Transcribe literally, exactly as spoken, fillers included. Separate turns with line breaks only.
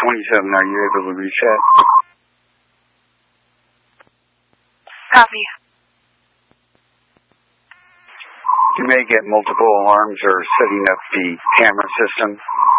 twenty-seven, are you able to reset?
Copy.
You may get multiple alarms or setting up the camera system.